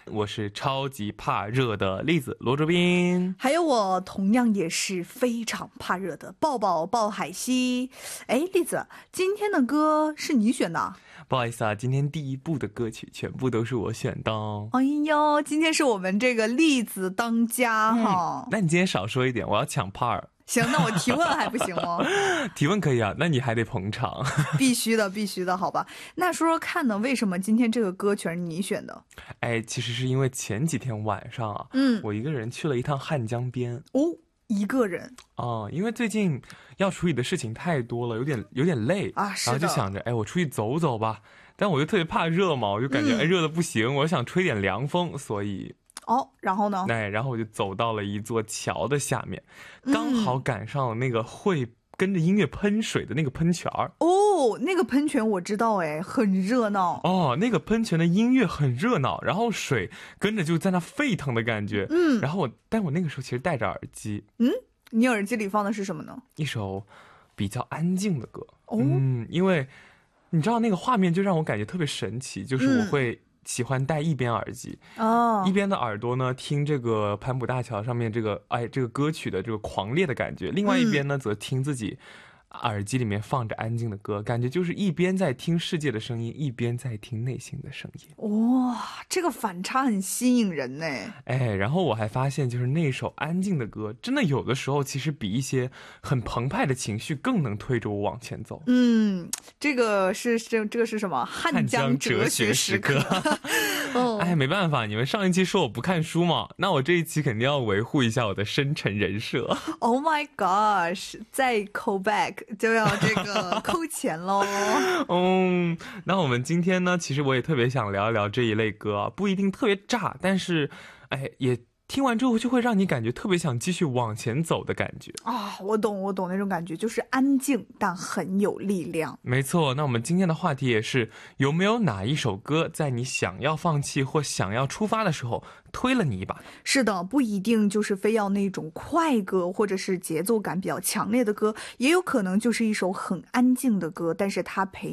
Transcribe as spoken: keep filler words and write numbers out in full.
我是超级怕热的栗子罗卓斌， 还有我同样也是非常怕热的抱抱抱海西。哎，栗子，今天的歌是你选的啊？ 不好意思啊，今天第一部的歌曲全部都是我选的哦。 哎呦，今天是我们这个栗子当家哈、 嗯。那你今天少说一点，我要抢 part。 行，那我提问还不行吗？ 提问可以啊，那你还得捧场。 必须的，必须的，好吧。那说说看呢，为什么今天这个歌全是你选的？ 哎，其实是因为前几天晚上啊， 嗯， 我一个人去了一趟汉江边。 哦，一个人啊、因为最近要处理的事情太多了，有点有点累啊，是的。 然后就想着，哎，我出去走走吧。但我又特别怕热嘛，我就感觉、嗯、哎热的不行，我想吹点凉风，所以。 哦，然后呢？ 哎，然后我就走到了一座桥的下面，刚好赶上了那个会跟着音乐喷水的那个喷泉儿。 哦，那个喷泉我知道，哎，很热闹。 哦，那个喷泉的音乐很热闹，然后水跟着就在那沸腾的感觉。 嗯， 然后我，但我那个时候其实戴着耳机。 嗯，你耳机里放的是什么呢？ 一首比较安静的歌。 哦， 嗯，因为你知道那个画面就让我感觉特别神奇，就是我会、嗯。喜欢戴一边耳机哦， 一边的耳朵呢听这个盘浦大桥上面这个哎这个歌曲的这个狂烈的感觉，另外一边呢、嗯、则听自己耳机里面放着安静的歌，感觉就是一边在听世界的声音，一边在听内心的声音。 哇、哦，这个反差很吸引人呢。 哎，然后我还发现，就是那首安静的歌，真的有的时候其实比一些很澎湃的情绪更能推着我往前走。 嗯，这个是这这个是什么？汉江哲学时刻。 哦，哎，没办法，你们上一期说我不看书嘛，那我这一期肯定要维护一下我的深沉人设。 Oh my gosh， 再 call back 就要这个扣钱喽。 嗯，那我们今天呢，其实我也特别想聊一聊这一类歌啊，不一定特别炸，但是，哎，也听完之后就会让你感觉特别想继续往前走的感觉啊！我懂，我懂那种感觉，就是安静但很有力量。 没错，那我们今天的话题也是，有没有哪一首歌在你想要放弃或想要出发的时候推了你一把？ 是的，不一定就是非要那种快歌或者是节奏感比较强烈的歌，也有可能就是一首很安静的歌，但是它陪